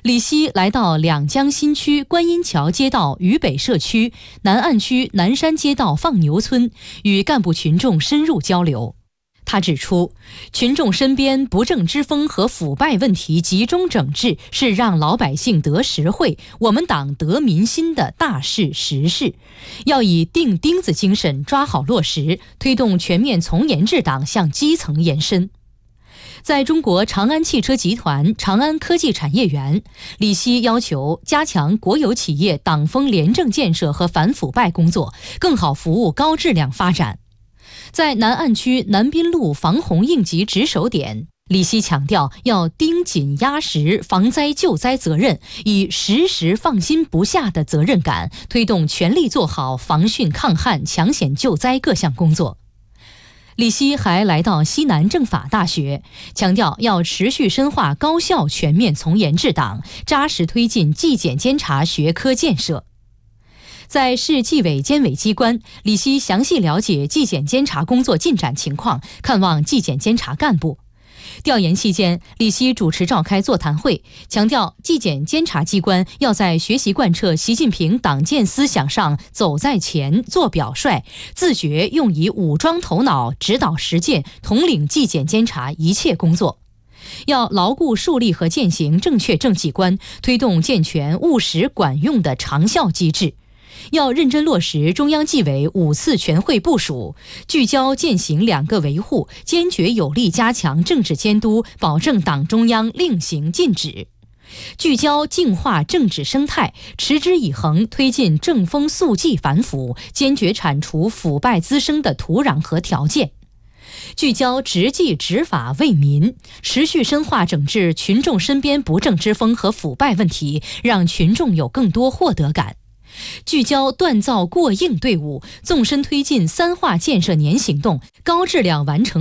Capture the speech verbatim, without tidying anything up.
李希来到两江新区观音桥街道渝北社区、南岸区南山街道放牛村，与干部群众深入交流。他指出，群众身边不正之风和腐败问题集中整治，是让老百姓得实惠，我们党得民心的大事实事，要以钉钉子精神抓好落实，推动全面从严治党向基层延伸。在中国长安汽车集团长安科技产业园，李希要求加强国有企业党风廉政建设和反腐败工作，更好服务高质量发展。在南岸区南滨路防洪应急值守点，李希强调要盯紧压实防灾救灾责任，以时时放心不下的责任感，推动全力做好防汛抗旱、抢险救灾各项工作。李希还来到西南政法大学，强调要持续深化高效全面从严治党，扎实推进纪检监察学科建设。在市纪委监委机关，李希详细了解纪检监察工作进展情况，看望纪检监察干部。调研期间，李希主持召开座谈会，强调纪检监察机关要在学习贯彻习近平党建思想上走在前、做表率，自觉用以武装头脑、指导实践，统领纪检监察一切工作。要牢固树立和践行正确政绩观，推动健全务实管用的长效机制。要认真落实中央纪委五次全会部署，聚焦践行两个维护，坚决有力加强政治监督，保证党中央令行禁止。聚焦净化政治生态，持之以恒推进正风肃纪反腐，坚决铲除腐败滋生的土壤和条件。聚焦执纪执法为民，持续深化整治群众身边不正之风和腐败问题，让群众有更多获得感。聚焦锻造过硬队伍，纵深推进三化建设年行动，高质量完成